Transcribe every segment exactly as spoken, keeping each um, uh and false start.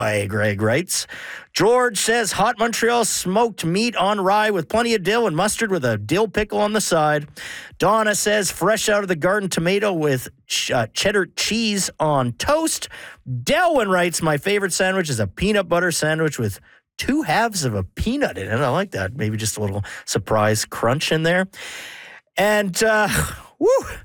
Hi, Greg writes. George says hot Montreal smoked meat on rye with plenty of dill and mustard with a dill pickle on the side. Donna says fresh out of the garden tomato with ch- uh, cheddar cheese on toast. Delwyn writes, my favorite sandwich is a peanut butter sandwich with two halves of a peanut in it. I like that. Maybe just a little surprise crunch in there. And, uh, woo.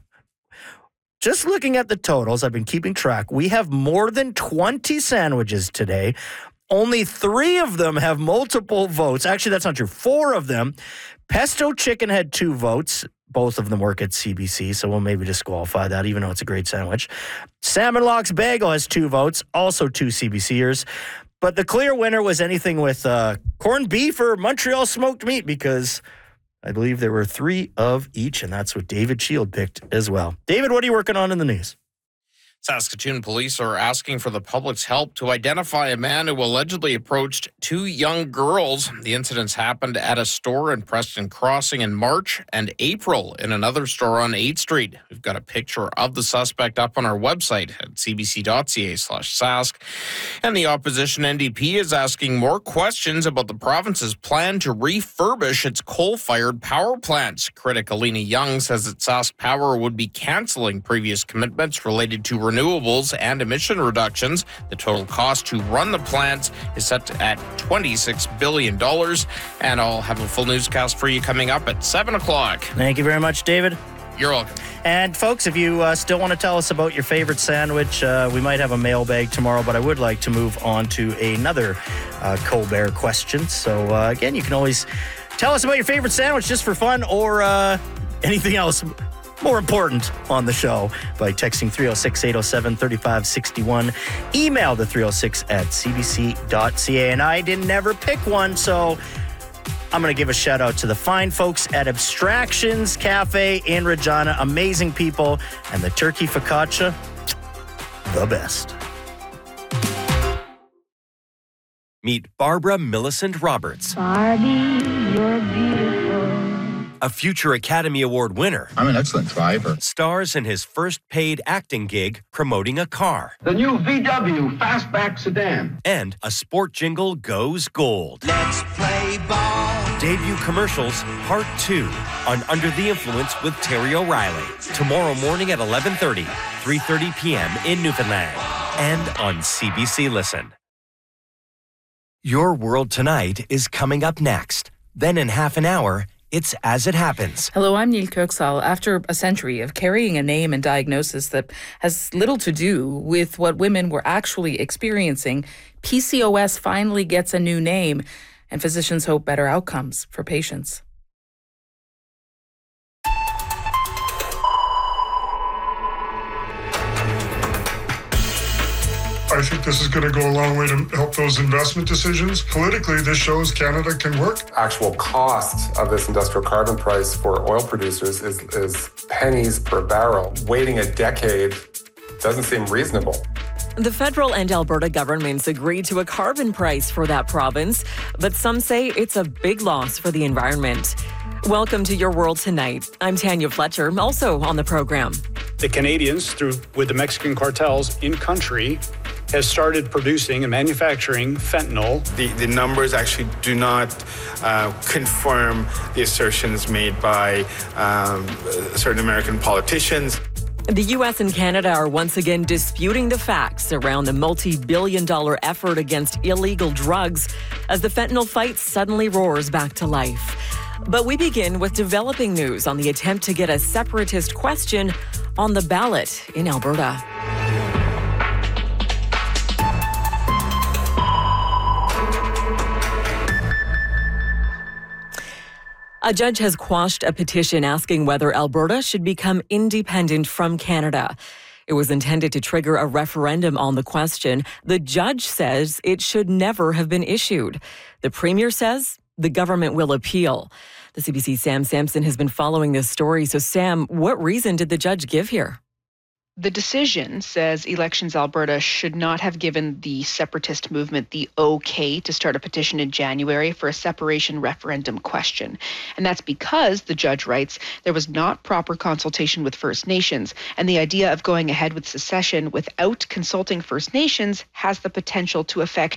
Just looking at the totals, I've been keeping track. We have more than twenty sandwiches today. Only three of them have multiple votes. Actually, that's not true. Four of them. Pesto Chicken had two votes. Both of them work at C B C, so we'll maybe disqualify that, even though it's a great sandwich. Salmon Lox Bagel has two votes, also two CBCers. But the clear winner was anything with uh, corned beef or Montreal smoked meat, because I believe there were three of each, and that's what David Shield picked as well. David, what are you working on in the news? Saskatoon police are asking for the public's help to identify a man who allegedly approached two young girls. The incidents happened at a store in Preston Crossing in March and April in another store on eighth Street. We've got a picture of the suspect up on our website at cbc.ca slash sask. And the opposition N D P is asking more questions about the province's plan to refurbish its coal-fired power plants. Critic Alina Young says that Sask Power would be canceling previous commitments related to renewables and emission reductions. The total cost to run the plants is set at twenty-six billion dollars. And I'll have a full newscast for you coming up at seven o'clock. Thank you very much, David. You're welcome. And folks, if you uh, still want to tell us about your favorite sandwich, uh, we might have a mailbag tomorrow, but I would like to move on to another uh, Colbert question. So uh, again, you can always tell us about your favorite sandwich just for fun, or uh, anything else more important on the show by texting three oh six, eight oh seven, three five six one. Email the three oh six at c b c dot c a. And I didn't never pick one, so I'm going to give a shout out to the fine folks at Abstractions Cafe in Regina. Amazing people. And the turkey focaccia, the best. Meet Barbara Millicent Roberts. Barbie, you're beautiful. A future Academy Award winner. I'm an excellent driver. Stars in his first paid acting gig promoting a car. The new V W Fastback sedan. And a sport jingle goes gold. Let's play ball. Debut commercials, part two, on Under the Influence with Terry O'Reilly. Tomorrow morning at eleven thirty, three thirty p.m. in Newfoundland. And on C B C Listen. Your World Tonight is coming up next. Then in half an hour, it's As It Happens. Hello, I'm Neil Kirksall. After a century of carrying a name and diagnosis that has little to do with what women were actually experiencing, P C O S finally gets a new name, and physicians hope better outcomes for patients. I think this is going to go a long way to help those investment decisions. Politically, this shows Canada can work. Actual cost of this industrial carbon price for oil producers is, is pennies per barrel. Waiting a decade doesn't seem reasonable. The federal and Alberta governments agreed to a carbon price for that province, but some say it's a big loss for the environment. Welcome to Your World Tonight. I'm Tanya Fletcher, also on the program. The Canadians, through with the Mexican cartels in country, has started producing and manufacturing fentanyl. The, the numbers actually do not uh, confirm the assertions made by um, certain American politicians. The U S and Canada are once again disputing the facts around the multi-billion dollar effort against illegal drugs as the fentanyl fight suddenly roars back to life. But we begin with developing news on the attempt to get a separatist question on the ballot in Alberta. A judge has quashed a petition asking whether Alberta should become independent from Canada. It was intended to trigger a referendum on the question. The judge says it should never have been issued. The Premier says the government will appeal. The C B C's Sam Sampson has been following this story. So, Sam, what reason did the judge give here? The decision says Elections Alberta should not have given the separatist movement the okay to start a petition in January for a separation referendum question. And that's because, the judge writes, there was not proper consultation with First Nations, and the idea of going ahead with secession without consulting First Nations has the potential to affect